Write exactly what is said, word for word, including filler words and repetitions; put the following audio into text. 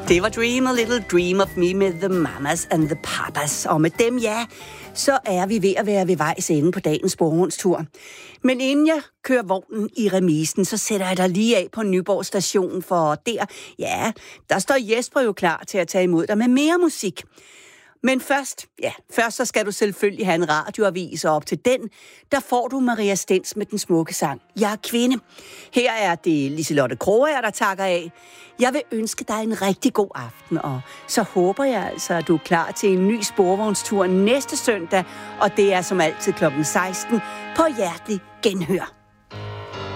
Det var Dream a Little Dream of Me med The Mamas and the Papas. Og med dem, ja, så er vi ved at være ved vejs ende på dagens sporvognstur. Men inden jeg kører vognen i remisen, så sætter jeg dig lige af på Nyborg station, for der, ja, der står Jesper jo klar til at tage imod dig med mere musik. Men først, ja, først så skal du selvfølgelig have en radioavis, og op til den, der får du Maria Stens med den smukke sang Jeg er kvinde. Her er det Liselotte Kroger, der takker af. Jeg vil ønske dig en rigtig god aften, og så håber jeg altså, at du er klar til en ny sporvognstur næste søndag, og det er som altid klokken seksten på Hjertelig Genhør.